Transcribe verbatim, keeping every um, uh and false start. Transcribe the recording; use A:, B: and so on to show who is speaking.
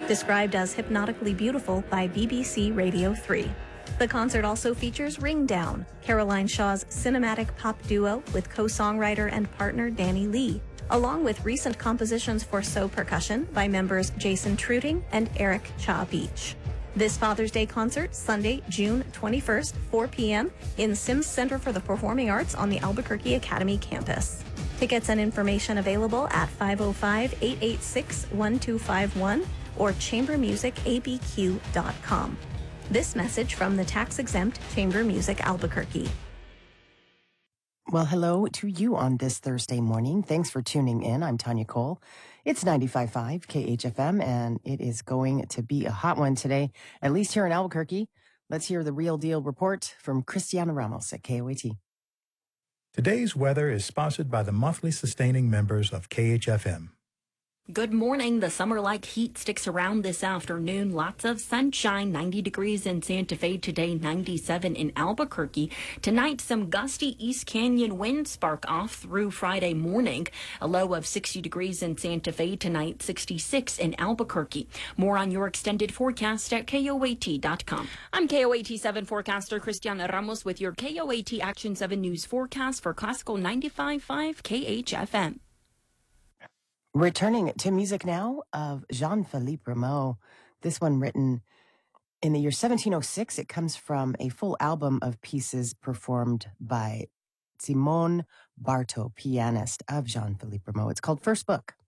A: described as hypnotically beautiful by B B C Radio three. The concert also features Ring Down, Caroline Shaw's cinematic pop duo with co-songwriter and partner Danny Lee, along with recent compositions for So Percussion by members Jason Truting and Eric Cha Beach. This Father's Day concert, Sunday, June twenty-first, four p.m. in Sims Center for the Performing Arts on the Albuquerque Academy campus. Tickets and information available at five oh five, eight eight six, one two five one or chamber music a b q dot com. This message from the tax-exempt Chamber Music Albuquerque.
B: Well, hello to you on this Thursday morning. Thanks for tuning in. I'm Tanya Cole. It's ninety-five point five K H F M, and it is going to be a hot one today, at least here in Albuquerque. Let's hear the Real Deal report from Cristiana Ramos at K O A T.
C: Today's weather is sponsored by the monthly sustaining members of K H F M.
D: Good morning. The summer-like heat sticks around this afternoon. Lots of sunshine, ninety degrees in Santa Fe today, ninety-seven in Albuquerque. Tonight, some gusty East Canyon winds spark off through Friday morning. A low of sixty degrees in Santa Fe tonight, sixty-six in Albuquerque. More on your extended forecast at K O A T dot com. I'm K O A T seven forecaster Cristiana Ramos with your K O A T Action seven News forecast for Classical ninety-five point five K H F M.
B: Returning to music now of Jean-Philippe Rameau. This one written in the year seventeen oh six. It comes from a full album of pieces performed by Simone Barto, pianist of Jean-Philippe Rameau. It's called First Book.